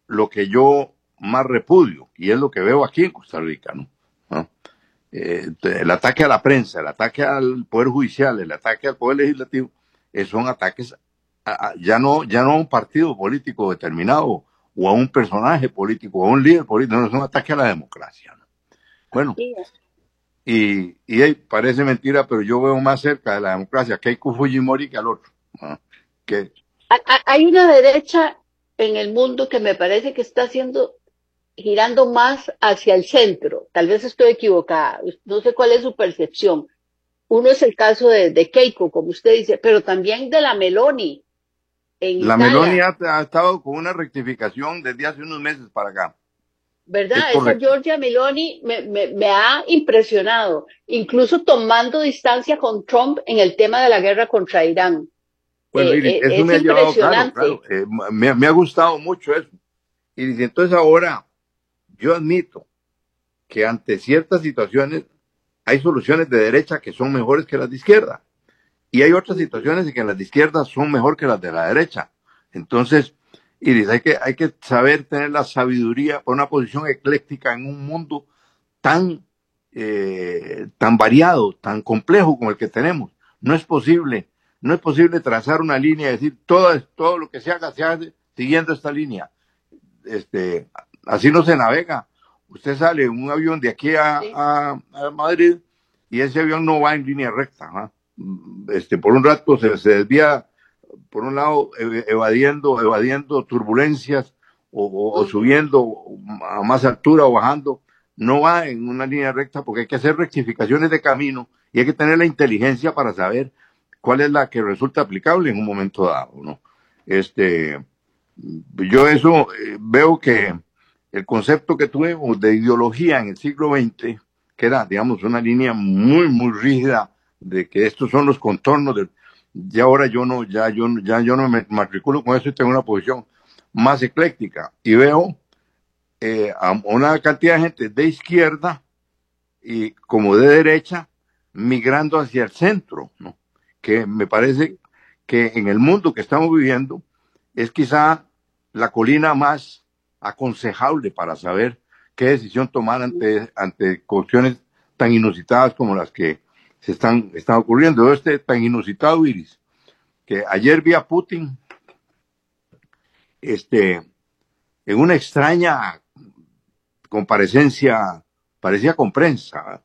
lo que yo más repudio, y es lo que veo aquí en Costa Rica, ¿no? ¿Ah? El ataque a la prensa, el ataque al Poder Judicial, el ataque al Poder Legislativo, son ataques ya no a un partido político determinado o a un personaje político o a un líder político, no, es un ataque a la democracia, ¿no? Bueno, Así es. parece mentira, pero yo veo más cerca de la democracia a Keiko Fujimori que al otro, ¿no? Que Hay una derecha en el mundo que me parece que está haciendo, girando más hacia el centro. Tal vez estoy equivocada, no sé cuál es su percepción. Uno es el caso de Keiko, como usted dice, pero también de la Meloni en la Meloni Italia, ha estado con una rectificación desde hace unos meses para acá. Es ¿verdad? Esa correcto. Giorgia Meloni me ha impresionado, incluso tomando distancia con Trump en el tema de la guerra contra Irán. Bueno, Iris, eso Es me ha llevado, claro, claro, impresionante, me ha gustado mucho eso. Iris, entonces ahora yo admito que ante ciertas situaciones hay soluciones de derecha que son mejores que las de izquierda. Y hay otras situaciones en que las de izquierda son mejor que las de la derecha. Entonces, Iris, hay que saber tener la sabiduría por una posición ecléctica en un mundo tan, tan variado, tan complejo como el que tenemos. No es posible, no es posible trazar una línea y decir todo lo que se hace siguiendo esta línea. Este, así no se navega. Usted sale en un avión de aquí ¿sí? a Madrid y ese avión no va en línea recta, ¿no? Por un rato se desvía, por un lado, evadiendo turbulencias o Ujú. subiendo a más altura o bajando. No va en una línea recta porque hay que hacer rectificaciones de camino y hay que tener la inteligencia para saber cuál es la que resulta aplicable en un momento dado, ¿no? Este, yo eso veo que el concepto que tuvimos de ideología en el siglo XX, que era, digamos, una línea muy, muy rígida de que estos son los contornos de, y ahora yo no me matriculo con eso y tengo una posición más ecléctica y veo a una cantidad de gente de izquierda y como de derecha migrando hacia el centro, ¿no? Que me parece que en el mundo que estamos viviendo es quizá la colina más aconsejable para saber qué decisión tomar ante cuestiones tan inusitadas como las que están ocurriendo. Tan inusitado, Iris, que ayer vi a Putin este, en una extraña comparecencia, parecía con prensa,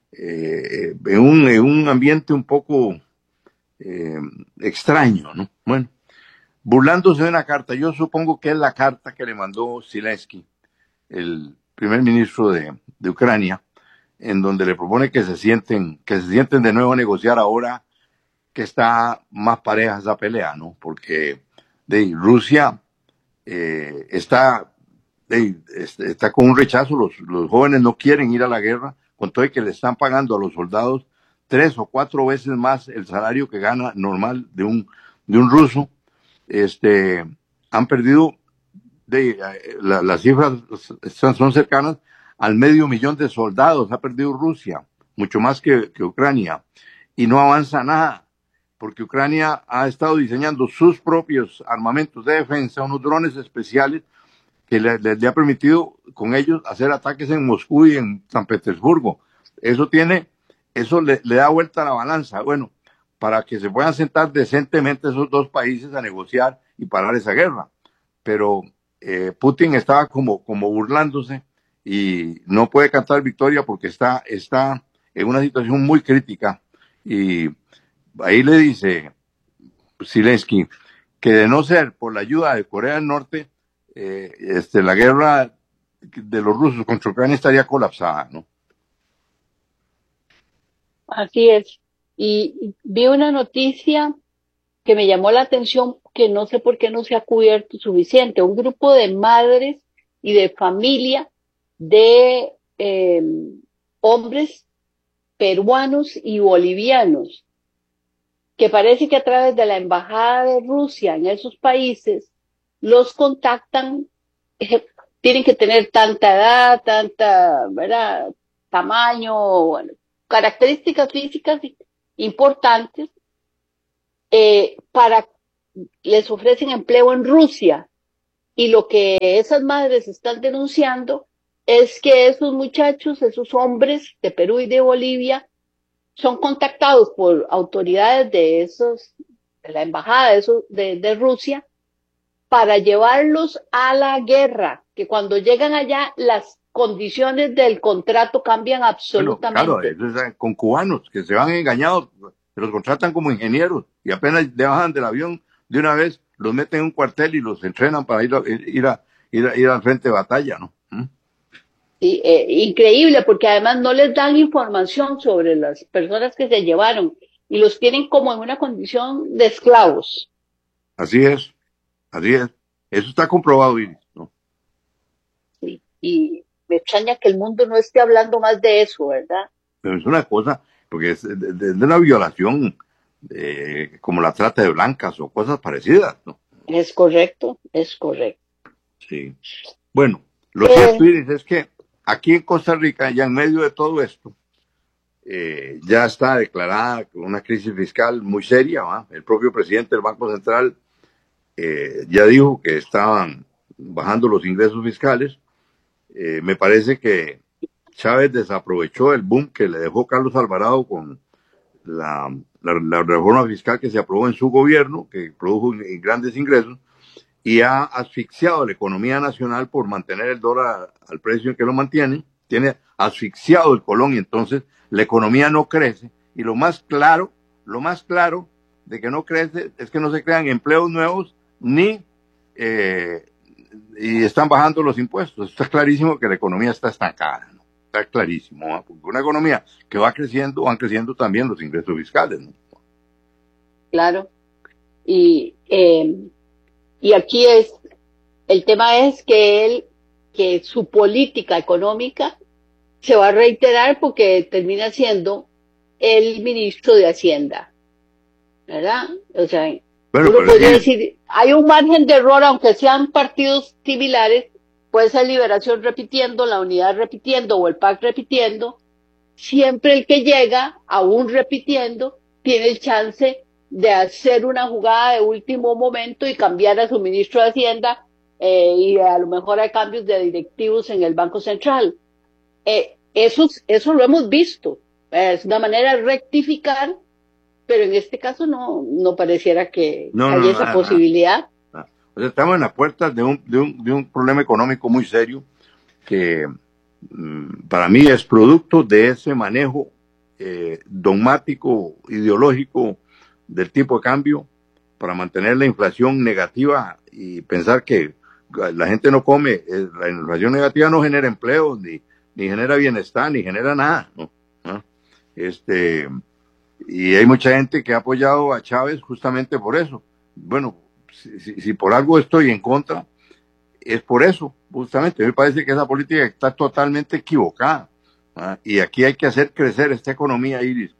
en un ambiente un poco eh, extraño, ¿no? Bueno, burlándose de una carta, yo supongo que es la carta que le mandó Zelensky, el primer ministro de Ucrania, en donde le propone que se sienten de nuevo a negociar ahora que está más pareja esa pelea, ¿no? Porque Rusia está está con un rechazo, los jóvenes no quieren ir a la guerra, con todo y que le están pagando a los soldados 3 o 4 veces más el salario que gana normal de un ruso. Este, Han perdido, las cifras son cercanas al 500.000 de soldados, ha perdido Rusia, mucho más que Ucrania, y no avanza nada, porque Ucrania ha estado diseñando sus propios armamentos de defensa, unos drones especiales que le ha permitido con ellos hacer ataques en Moscú y en San Petersburgo. Eso le da vuelta a la balanza. Bueno, para que se puedan sentar decentemente esos dos países a negociar y parar esa guerra. Pero Putin estaba como burlándose y no puede cantar victoria porque está en una situación muy crítica. Y ahí le dice Zelensky que de no ser por la ayuda de Corea del Norte, la guerra de los rusos contra Ucrania estaría colapsada, ¿no? Así es. Y vi una noticia que me llamó la atención, que no sé por qué no se ha cubierto suficiente. Un grupo de madres y de familia de hombres peruanos y bolivianos, que parece que a través de la embajada de Rusia en esos países los contactan, eh, tienen que tener tanta edad, tanta, ¿verdad? Tamaño, bueno, características físicas importantes, para les ofrecen empleo en Rusia. y lo que esas madres están denunciando es que esos muchachos, esos hombres de Perú y de Bolivia, son contactados por autoridades de la embajada de Rusia, para llevarlos a la guerra, que cuando llegan allá las condiciones del contrato cambian Bueno, claro, absolutamente. eso es con cubanos que se van engañados, se los contratan como ingenieros y apenas bajan del avión, de una vez los meten en un cuartel y los entrenan para ir al frente de batalla, ¿no? ¿Mm? Sí, increíble, porque además no les dan información sobre las personas que se llevaron y los tienen como en una condición de esclavos. Así es, así es. Eso está comprobado, Iris, ¿no? Sí, y me extraña que el mundo no esté hablando más de eso, ¿verdad? Pero es una cosa, porque es de una violación como la trata de blancas o cosas parecidas, ¿no? Es correcto, es correcto. Sí. Bueno, lo Eh, cierto, Iris, es que aquí en Costa Rica, ya en medio de todo esto, ya está declarada una crisis fiscal muy seria, ¿va? El propio presidente del Banco Central ya dijo que estaban bajando los ingresos fiscales. Me parece que Chávez desaprovechó el boom que le dejó Carlos Alvarado con la reforma fiscal que se aprobó en su gobierno, que produjo grandes ingresos, y ha asfixiado la economía nacional por mantener el dólar al precio en que lo mantiene, tiene asfixiado el colón y entonces la economía no crece. Y lo más claro de que no crece es que no se crean empleos nuevos ni eh, y están bajando los impuestos. Está clarísimo que la economía está estancada, ¿no? Está clarísimo, ¿no? Porque una economía que va creciendo, van creciendo también los ingresos fiscales, ¿no? claro, y, eh, y aquí el tema es que su política económica se va a reiterar porque termina siendo el ministro de Hacienda, ¿verdad? O sea, Bueno, uno pero podría sí, decir, hay un margen de error, aunque sean partidos similares, puede ser Liberación repitiendo, la Unidad repitiendo o el PAC repitiendo, siempre el que llega, aún repitiendo, tiene el chance de hacer una jugada de último momento y cambiar a su ministro de Hacienda, y a lo mejor hay cambios de directivos en el Banco Central. Eso lo hemos visto. Es una manera de rectificar, pero en este caso no pareciera que no, no, haya esa nada, nada. posibilidad. O sea, estamos en la puerta de un problema económico muy serio que para mí es producto de ese manejo dogmático, ideológico del tipo de cambio para mantener la inflación negativa y pensar que la gente no come. La inflación negativa no genera empleo, ni genera bienestar, ni genera nada, ¿no? ¿No? Este, y hay mucha gente que ha apoyado a Chávez justamente por eso. Bueno, si por algo estoy en contra, es por eso, justamente. Me parece que esa política está totalmente equivocada. ¿Ah? Y aquí hay que hacer crecer esta economía, Iris.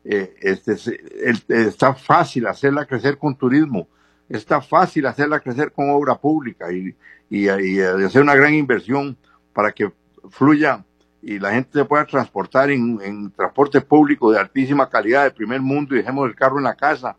Está fácil hacerla crecer con turismo, está fácil hacerla crecer con obra pública y hacer una gran inversión para que fluya y la gente se pueda transportar en transporte público de altísima calidad, de primer mundo, y dejemos el carro en la casa.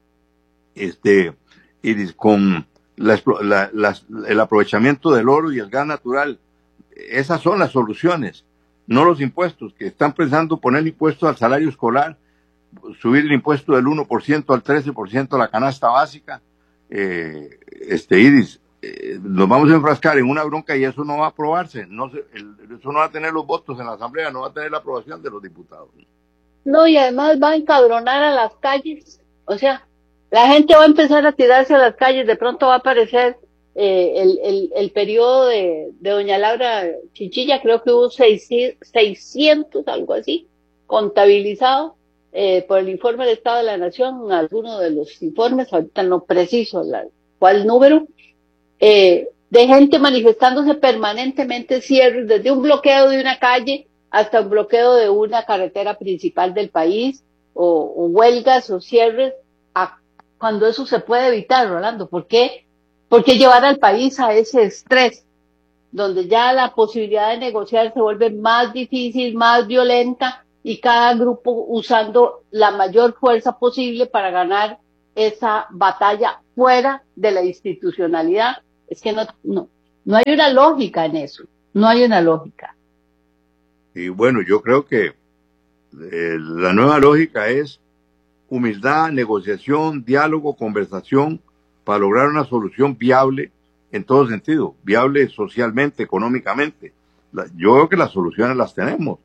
Y con el aprovechamiento del oro y el gas natural. Esas son las soluciones, no los impuestos, que están pensando poner impuestos al salario escolar, subir el impuesto del 1% al 13% a la canasta básica. Iris, nos vamos a enfrascar en una bronca y eso no va a aprobarse, eso no va a tener los votos en la Asamblea, no va a tener la aprobación de los diputados. No, y además va a encadronar a las calles. O sea, la gente va a empezar a tirarse a las calles, de pronto va a aparecer el periodo de doña Laura Chinchilla, creo que hubo 600, algo así, contabilizado por el informe del Estado de la Nación, alguno de los informes, ahorita no preciso cuál número, de gente manifestándose permanentemente, cierres, desde un bloqueo de una calle hasta un bloqueo de una carretera principal del país, o huelgas o cierres, cuando eso se puede evitar, Rolando. ¿Por qué llevar al país a ese estrés, donde ya la posibilidad de negociar se vuelve más difícil, más violenta, y cada grupo usando la mayor fuerza posible para ganar esa batalla fuera de la institucionalidad? Es que no hay una lógica en eso, no hay una lógica. Y bueno, yo creo que la nueva lógica es humildad, negociación, diálogo, conversación para lograr una solución viable en todo sentido, viable socialmente, económicamente. Yo creo que las soluciones las tenemos,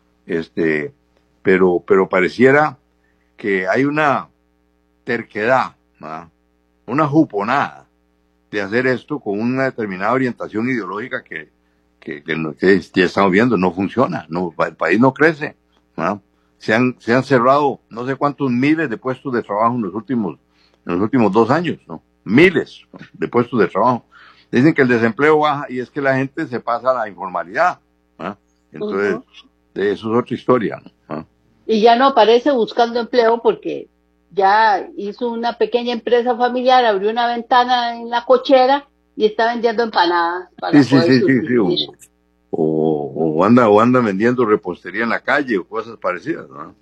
pero pareciera que hay una terquedad, ¿verdad? Una juponada de hacer esto con una determinada orientación ideológica que ya estamos viendo, no funciona, no, el país no crece, ¿verdad? Se han cerrado no sé cuántos miles de puestos de trabajo en los últimos 2 años, ¿no? Miles, ¿no?, de puestos de trabajo. Dicen que el desempleo baja y es que la gente se pasa a la informalidad, ¿no? Entonces, eso es otra historia, ¿no? Y ya no aparece buscando empleo porque ya hizo una pequeña empresa familiar, abrió una ventana en la cochera y está vendiendo empanadas para poder subsistir. O anda vendiendo repostería en la calle o cosas parecidas, ¿no?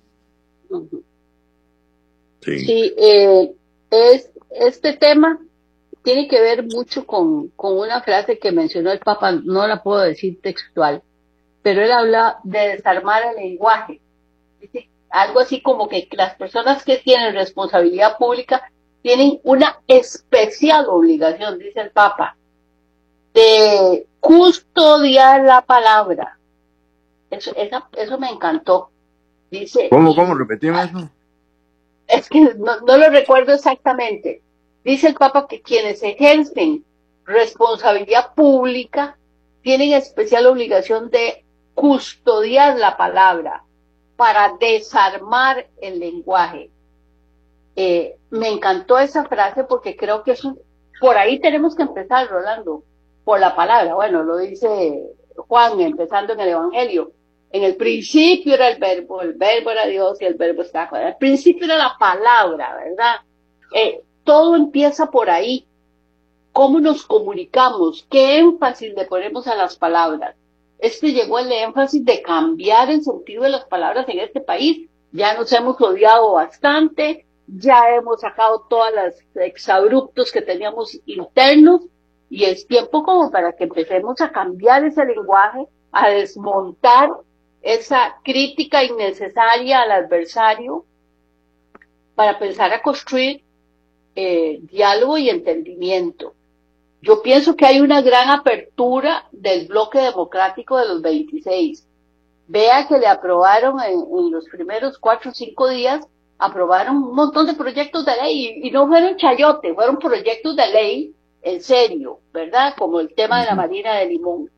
Sí, este tema tiene que ver mucho con una frase que mencionó el Papa, no la puedo decir textual, pero él habla de desarmar el lenguaje. Dice algo así como que las personas que tienen responsabilidad pública tienen una especial obligación, dice el Papa, de custodiar la palabra. Eso me encantó. Dice. ¿Cómo? Repetime eso. Es que no lo recuerdo exactamente. Dice el Papa que quienes ejercen responsabilidad pública tienen especial obligación de custodiar la palabra para desarmar el lenguaje. Me encantó esa frase porque creo que por ahí tenemos que empezar, Rolando, por la palabra. Bueno, lo dice Juan empezando en el Evangelio. En el principio era el verbo era Dios y el verbo estaba con él. Al principio era la palabra, ¿verdad? Todo empieza por ahí. ¿Cómo nos comunicamos? ¿Qué énfasis le ponemos a las palabras? Llegó el énfasis de cambiar el sentido de las palabras en este país. Ya nos hemos odiado bastante, ya hemos sacado todas las exabruptos que teníamos internos y es tiempo como para que empecemos a cambiar ese lenguaje, a desmontar esa crítica innecesaria al adversario para pensar a construir diálogo y entendimiento. Yo pienso que hay una gran apertura del bloque democrático de los 26. Vea que le aprobaron en los primeros 4 o 5 días, aprobaron un montón de proyectos de ley y no fueron chayote, fueron proyectos de ley en serio, ¿verdad? Como el tema de la Marina de Limón.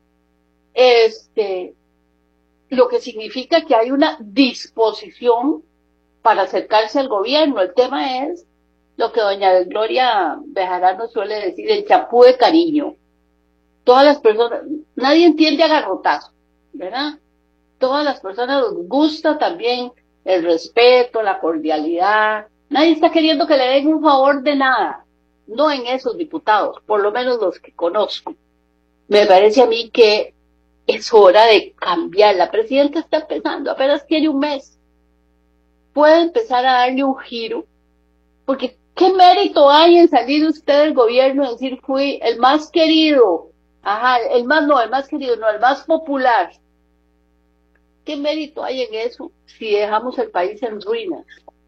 Lo que significa que hay una disposición para acercarse al gobierno. El tema es lo que doña Gloria Bejarano suele decir, el champú de cariño. Todas las personas, nadie entiende a garrotazo, ¿verdad? Todas las personas les gusta también el respeto, la cordialidad. Nadie está queriendo que le den un favor de nada. No en esos diputados, por lo menos los que conozco. Me parece a mí que es hora de cambiar. La presidenta está empezando, apenas tiene un mes. Puede empezar a darle un giro, porque ¿qué mérito hay en salir usted del gobierno y decir fui el más querido? El más popular. ¿Qué mérito hay en eso si dejamos el país en ruinas?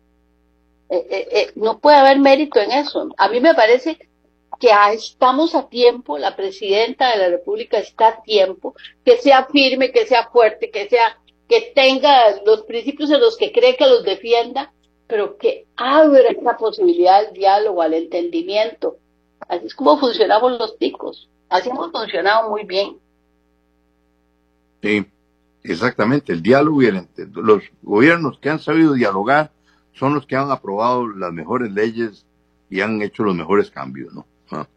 No puede haber mérito en eso. A mí me parece que estamos a tiempo, la presidenta de la República está a tiempo, que sea firme, que sea fuerte, que tenga los principios en los que cree que los defienda, pero que abra esa posibilidad al diálogo, al entendimiento. Así es como funcionamos los ticos. Así hemos funcionado muy bien. Sí, exactamente. El diálogo y los gobiernos que han sabido dialogar son los que han aprobado las mejores leyes y han hecho los mejores cambios, ¿no?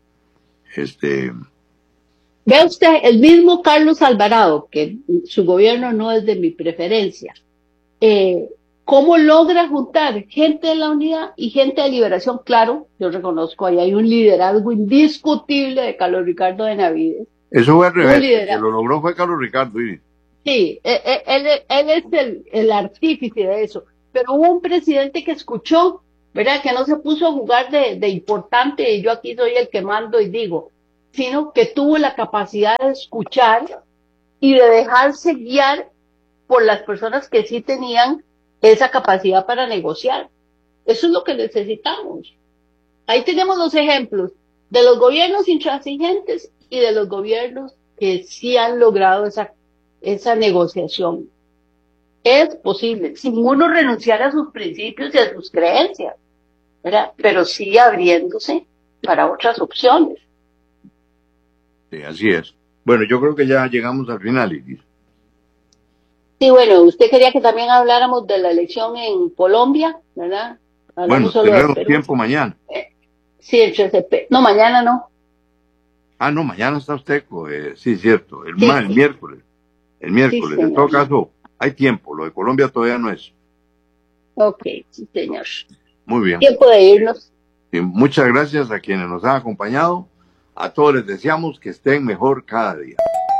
Vea usted, el mismo Carlos Alvarado, que su gobierno no es de mi preferencia, ¿cómo logra juntar gente de la unidad y gente de liberación? Claro, yo reconozco, ahí hay un liderazgo indiscutible de Carlos Ricardo Benavides. Eso fue al revés, el que lo logró fue Carlos Ricardo. Sí, él es el artífice de eso, pero hubo un presidente que escuchó, ¿verdad? Que no se puso a jugar de importante y yo aquí soy el que mando y digo, sino que tuvo la capacidad de escuchar y de dejarse guiar por las personas que sí tenían esa capacidad para negociar. Eso es lo que necesitamos. Ahí tenemos los ejemplos de los gobiernos intransigentes y de los gobiernos que sí han logrado esa negociación. Es posible, sin uno renunciar a sus principios y a sus creencias, ¿verdad? Pero sí abriéndose para otras opciones. Sí, así es. Bueno, yo creo que ya llegamos al final, Iris. Sí, bueno, usted quería que también habláramos de la elección en Colombia, ¿verdad? Bueno, tenemos tiempo mañana. Sí, el 13. No, mañana no. Ah, no, mañana está usted, sí, cierto, el miércoles. El miércoles, Sí, en todo caso, hay tiempo, lo de Colombia todavía no es. Ok, sí, señor. Muy bien. Tiempo de irnos. Sí, muchas gracias a quienes nos han acompañado. A todos les deseamos que estén mejor cada día.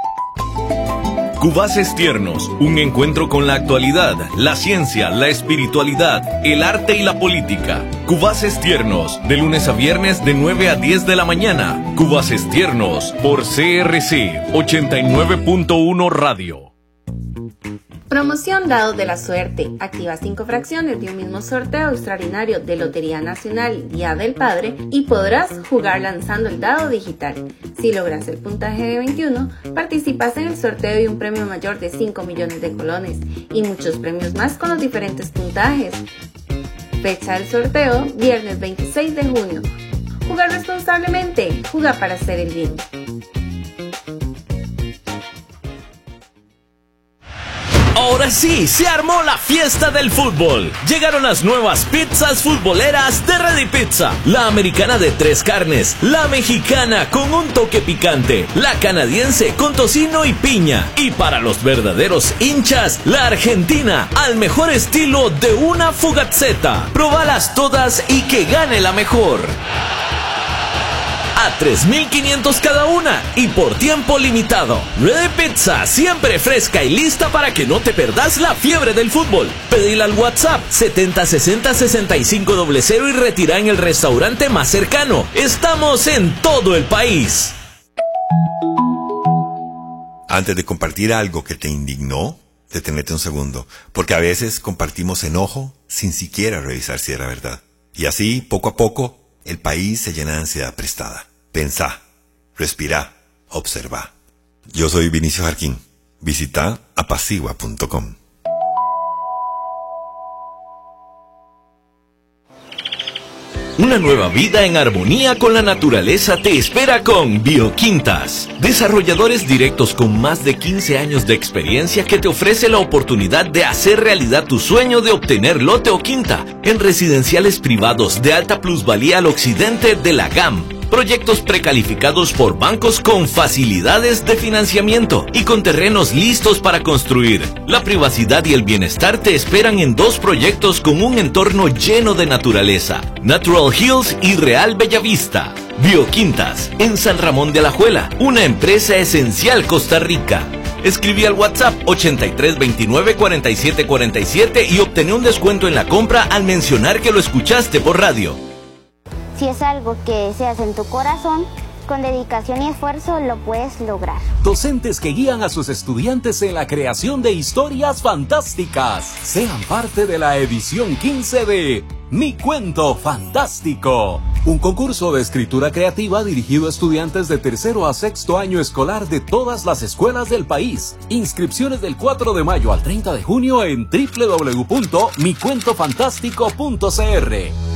Cubaces Tiernos, un encuentro con la actualidad, la ciencia, la espiritualidad, el arte y la política. Cubaces Tiernos, de lunes a viernes de 9 a 10 de la mañana. Cubaces Tiernos, por CRC 89.1 Radio. Promoción Dados de la Suerte. Activa 5 fracciones de un mismo sorteo extraordinario de Lotería Nacional Día del Padre y podrás jugar lanzando el dado digital. Si logras el puntaje de 21, participas en el sorteo de un premio mayor de 5 millones de colones y muchos premios más con los diferentes puntajes. Fecha del sorteo, viernes 26 de junio. Jugar responsablemente. Juega para hacer el bien. Ahora sí, se armó la fiesta del fútbol. Llegaron las nuevas pizzas futboleras de Ready Pizza. La americana de 3 carnes, la mexicana con un toque picante, la canadiense con tocino y piña. Y para los verdaderos hinchas, la argentina al mejor estilo de una fugazzetta. Probalas todas y que gane la mejor. A 3.500 cada una y por tiempo limitado. Ready Pizza, siempre fresca y lista para que no te perdas la fiebre del fútbol. Pedila al WhatsApp 7060-6500 y retira en el restaurante más cercano. Estamos en todo el país. Antes de compartir algo que te indignó, detenete un segundo, porque a veces compartimos enojo sin siquiera revisar si era verdad. Y así, poco a poco, el país se llena de ansiedad prestada. Pensá, respirá, observá. Yo soy Vinicio Jarquín. Visita apacigua.com. Una nueva vida en armonía con la naturaleza te espera con Bioquintas. Desarrolladores directos con más de 15 años de experiencia que te ofrece la oportunidad de hacer realidad tu sueño de obtener lote o quinta en residenciales privados de alta plusvalía al occidente de la GAM. Proyectos precalificados por bancos con facilidades de financiamiento y con terrenos listos para construir. La privacidad y el bienestar te esperan en 2 proyectos con un entorno lleno de naturaleza: Natural Hills y Real Bellavista. Bioquintas, en San Ramón de Alajuela, una empresa esencial Costa Rica. Escribí al WhatsApp 8329-4747 y obtené un descuento en la compra al mencionar que lo escuchaste por radio. Si es algo que deseas en tu corazón, con dedicación y esfuerzo lo puedes lograr. Docentes que guían a sus estudiantes en la creación de historias fantásticas. Sean parte de la edición 15 de Mi Cuento Fantástico. Un concurso de escritura creativa dirigido a estudiantes de 3º a 6º año escolar de todas las escuelas del país. Inscripciones del 4 de mayo al 30 de junio en www.micuentofantástico.cr.